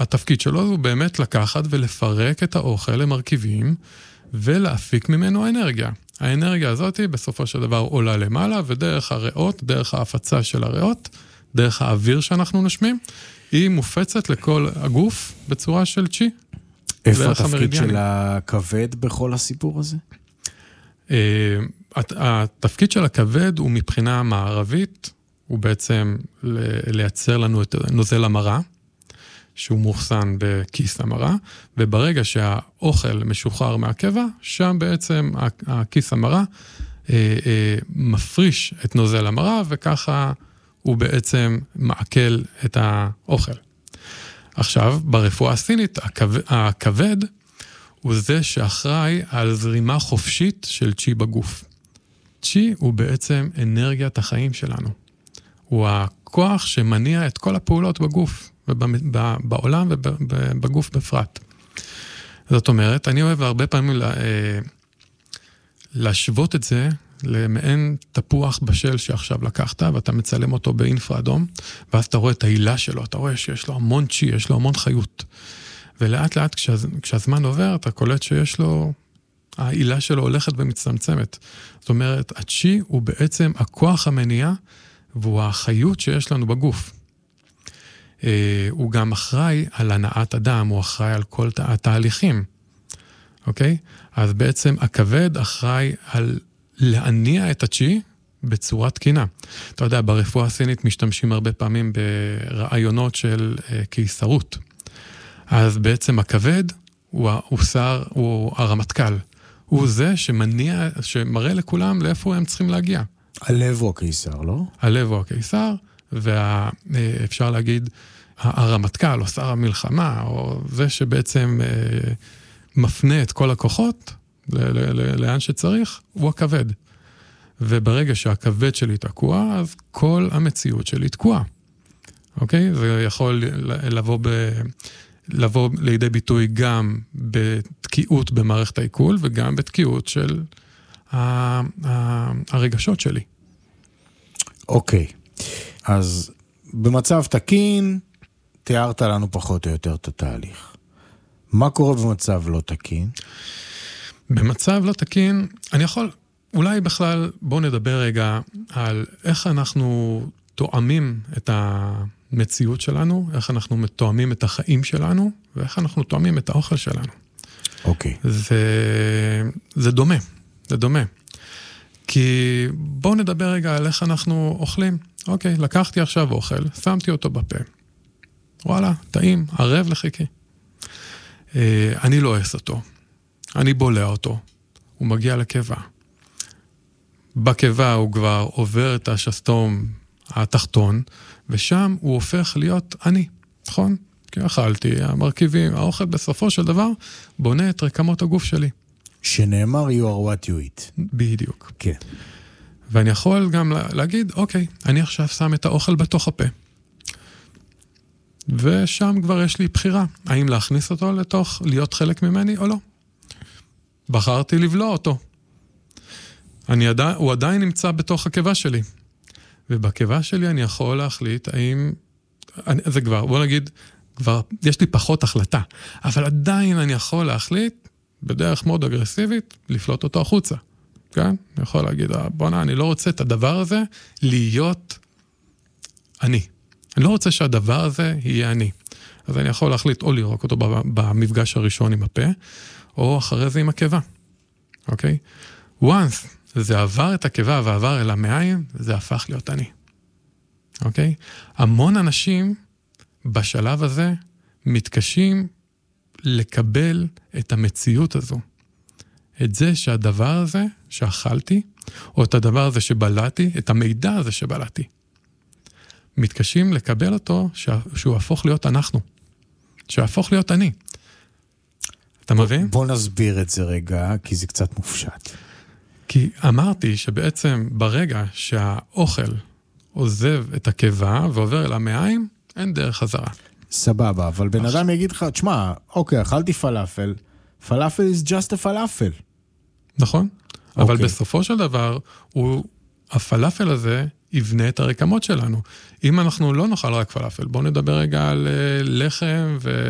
התפקיד שלו הוא באמת לקחת ולפרק את האוכל למרכיבים, ולהפיק ממנו אנרגיה. האנרגיה הזאת בסופו של דבר עולה למעלה, ודרך הריאות, דרך ההפצה של הריאות, דרך האוויר שאנחנו נשמים, היא מופצת לכל הגוף בצורה של צ'י. איפה התפקיד של הכבד בכל הסיפור הזה? התפקיד של הכבד הוא מבחינה מערבית, הוא בעצם לייצר לנו את נוזל המרה, שהוא מוכסן בכיס המרה, וברגע שהאוכל משוחרר מהקבע, שם בעצם הכיס המרה מפריש את נוזל המרה, וככה הוא בעצם מעכל את האוכל. עכשיו, ברפואה הסינית, הכבד הוא זה שאחראי על זרימה חופשית של צ'י בגוף. צ'י הוא בעצם אנרגיית החיים שלנו. הוא הכוח שמניע את כל הפעולות בגוף, בעולם ובגוף בפרט. זאת אומרת, אני אוהב הרבה פעמים להשוות את זה למעין תפוח בשל שעכשיו לקחת, ואתה מצלם אותו באינפרה אדום, ואז אתה רואה את העילה שלו, אתה רואה שיש לו המון צ'י, יש לו המון חיות. ולאט לאט כשהזמן עובר, אתה קולט שיש לו, העילה שלו הולכת ומצטמצמת. זאת אומרת, הצ'י הוא בעצם הכוח המניע, והוא החיות שיש לנו בגוף. הוא גם אחראי על הנעת אדם, הוא אחראי על כל התהליכים. אוקיי? אז בעצם הכבד אחראי על להניע את הצ'י בצורה תקינה. אתה יודע, ברפואה הסינית משתמשים הרבה פעמים ברעיונות של קיסרות. אז בעצם הכבד הוא הרמטכ"ל. הוא זה שמניע, שמראה לכולם לאיפה הם צריכים להגיע. הלב הוא הקיסר, לא? הלב הוא הקיסר, ואפשר להגיד, הרמטכ"ל או שר המלחמה, או זה שבעצם מפנה את כל הכוחות לאן שצריך, הוא הכבד. וברגע שהכבד שלי תקוע, אז כל המציאות שלי תקועה. אוקיי? זה יכול לבוא לידי ביטוי גם בתקיעות במערכת העיכול, וגם בתקיעות של הרגשות שלי. אוקיי. אז במצב תקין, תיארת לנו פחות או יותר את התהליך. מה קורה במצב לא תקין? במצב לא תקין, אני יכול, אולי בכלל, בואו נדבר רגע על איך אנחנו תואמים את המציאות שלנו, איך אנחנו תואמים את החיים שלנו, ואיך אנחנו תואמים את האוכל שלנו. אוקיי. זה דומה, זה דומה. כי בואו נדבר רגע על איך אנחנו אוכלים. אוקיי, לקחתי עכשיו אוכל, שמתי אותו בפה. וואלה, טעים, ערב לחיקי. אני לא אעש אותו. אני בולע אותו. הוא מגיע לקיבה. בקיבה הוא כבר עובר את השסתום התחתון, ושם הוא הופך להיות אני, נכון? כי אכלתי, המרכיבים, האוכל בסופו של דבר בונה את רקמות הגוף שלי. שנאמר, you are what you eat. בדיוק. כן. ואני יכול גם להגיד, אוקיי, אני עכשיו שם את האוכל בתוך הפה. ושם כבר יש לי בחירה, האם להכניס אותו לתוך, להיות חלק ממני או לא. בחרתי לבלוע אותו. הוא עדיין נמצא בתוך הקיבה שלי. ובקיבה שלי אני יכול להחליט האם, זה כבר, בוא נגיד, כבר יש לי פחות החלטה, אבל עדיין אני יכול להחליט, בדרך מאוד אגרסיבית, לפלוט אותו החוצה. כן? אני יכול להגיד, בוא'נה, אני לא רוצה את הדבר הזה להיות אני. אני לא רוצה שהדבר הזה יהיה אני. אז אני יכול להחליט או לרוק אותו במפגש הראשון עם הפה, או אחרי זה עם הקיבה. אוקיי? once זה עבר את הקיבה ועבר אל המעיים, זה הפך להיות אני. אוקיי? המון אנשים בשלב הזה מתקשים לקבל את המציאות הזו. את זה שהדבר הזה שאכלתי, או את הדבר הזה שבלעתי, את המידע הזה שבלעתי. מתקשים לקבל אותו שהוא הפוך להיות אנחנו. שהפוך להיות אני. אתה מבין? בוא נסביר את זה רגע, כי זה קצת מופשט. כי אמרתי שבעצם ברגע שהאוכל עוזב את הקיבה ועובר אל המעיים, אין דרך חזרה. סבבה, אבל בן אדם יגיד לך, תשמע, אוקיי, אכלתי פלאפל, פלאפל is just a פלאפל. נכון, אבל בסופו של דבר, הפלאפל הזה יבנה את הרקמות שלנו. אם אנחנו לא נאכל רק פלאפל, בואו נדבר רגע על לחם